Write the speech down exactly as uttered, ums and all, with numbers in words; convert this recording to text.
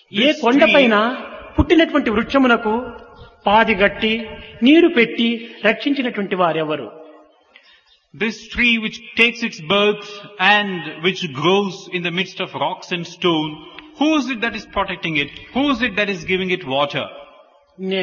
ఏ This కొండపైన tree, పుట్టినటువంటి వృక్షమునకు పాది గట్టి నీరు పెట్టి రక్షించినటువంటి వారెవరు? this tree which takes its birth and which grows in the midst of rocks and stone, who is it that is protecting it? Who is it that is giving it water?